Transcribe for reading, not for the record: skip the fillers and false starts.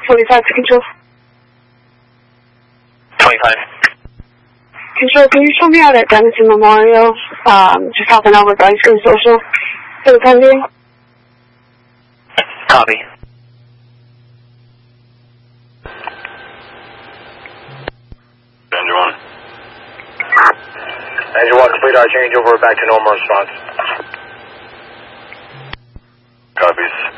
45 to control. 25. Control, can you show me out at Denison Memorial? Just hopping over by School Social for the time being. Copy. Engine 1. Engine 1, complete our changeover, back to normal response. Copies.